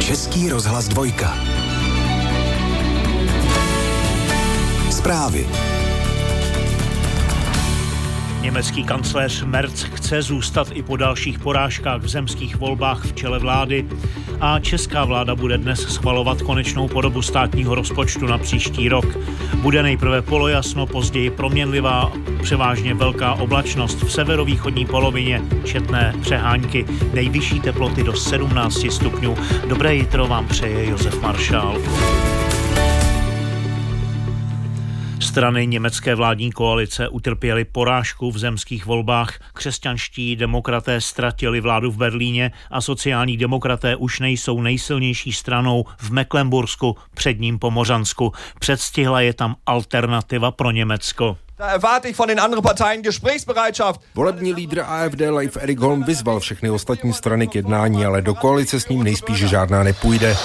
Český rozhlas 2. Zprávy. Německý kancléř Merz chce zůstat i po dalších porážkách v zemských volbách v čele vlády a česká vláda bude dnes schvalovat konečnou podobu státního rozpočtu na příští rok. Bude nejprve polojasno, později proměnlivá, převážně velká oblačnost, v severovýchodní polovině četné přehánky, nejvyšší teploty do 17 stupňů. Dobré jitro vám přeje Josef Maršál. Strany německé vládní koalice utrpěly porážku v zemských volbách. Křesťanští demokraté ztratili vládu v Berlíně a sociální demokraté už nejsou nejsilnější stranou v Mecklenbursku, předním Pomořansku. Předstihla je tam alternativa pro Německo. Volební lídr AfD Leif Erik Holm vyzval všechny ostatní strany k jednání, ale do koalice s ním nejspíš žádná nepůjde.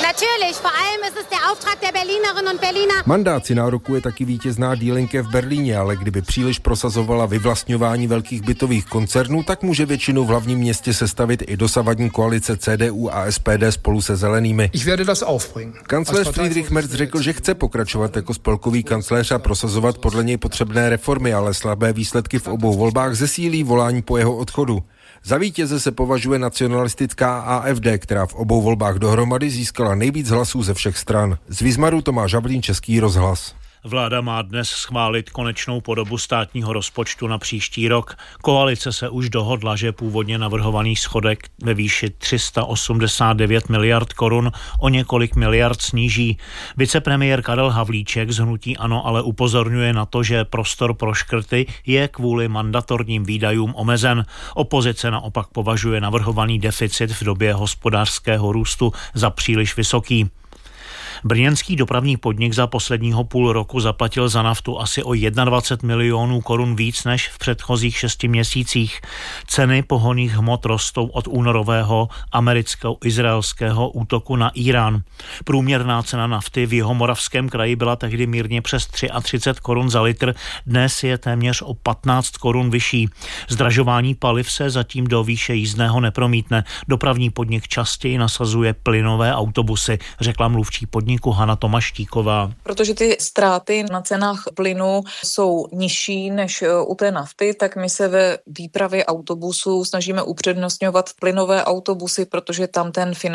Mandát si nárokuje taky vítězná Die Linke v Berlíně, ale kdyby příliš prosazovala vyvlastňování velkých bytových koncernů, tak může většinu v hlavním městě sestavit i dosavadní koalice CDU a SPD spolu se zelenými. Kancléř Friedrich Merz řekl, že chce pokračovat jako spolkový kancléř a prosazovat podle něj potřebné reformy, ale slabé výsledky v obou volbách zesílí volání po jeho odchodu. Za vítěze se považuje nacionalistická AfD, která v obou volbách dohromady získala nejvíc hlasů ze všech stran. Z Výzmaru Tomáš Havlín, Český rozhlas. Vláda má dnes schválit konečnou podobu státního rozpočtu na příští rok. Koalice se už dohodla, že původně navrhovaný schodek ve výši 389 miliard korun o několik miliard sníží. Vicepremiér Karel Havlíček z hnutí ANO ale upozorňuje na to, že prostor pro škrty je kvůli mandatorním výdajům omezen. Opozice naopak považuje navrhovaný deficit v době hospodářského růstu za příliš vysoký. Brněnský dopravní podnik za posledního půl roku zaplatil za naftu asi o 21 milionů korun víc než v předchozích 6 měsících. Ceny pohonných hmot rostou od únorového americko-izraelského útoku na Irán. Průměrná cena nafty v Jihomoravském kraji byla tehdy mírně přes 33 korun za litr, dnes je téměř o 15 korun vyšší. Zdražování paliv se zatím do výše jízdného nepromítne. Dopravní podnik častěji nasazuje plynové autobusy, řekla mluvčí podniku Hana Tomaštíková. Protože ty ztráty na cenách plynu jsou nižší než u té nafty, tak my se ve výpravě autobusů snažíme upřednostňovat plynové autobusy, protože tam ten